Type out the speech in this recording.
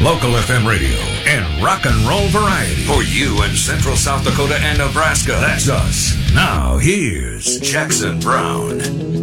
Local FM radio and rock and roll variety. For you in Central South Dakota and Nebraska. That's us. Now here's Jackson Brown.